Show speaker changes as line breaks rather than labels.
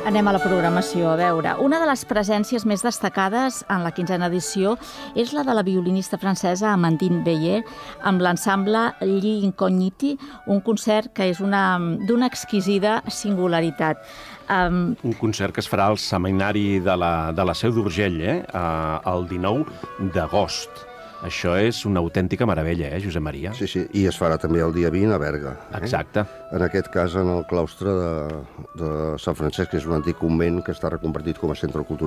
Anem a la programació, a veure. Una de les presències més destacades en la 15a edició és la de la violinista francesa Amandine Beyer amb l'ensemble Gli Incogniti, un concert que és d'una exquisida singularitat.
Un concert que es farà al Seminari de la Seu d'Urgell, el 19 d'agost. Això és una autèntica meravella, Josep Maria?
Sí, i es farà també el dia 20 a Berga.
Exacte.
En aquest cas, en el claustre de Sant Francesc, que és un antic convent que està reconvertit com a centre cultural.